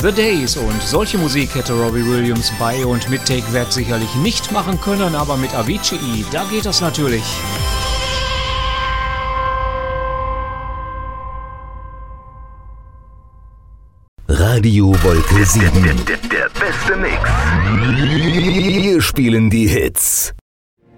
The Days und solche Musik hätte Robbie Williams bei und mit Take That sicherlich nicht machen können, aber mit Avicii, da geht das natürlich. Radio Wolke 7. Der beste Mix. Wir spielen die Hits.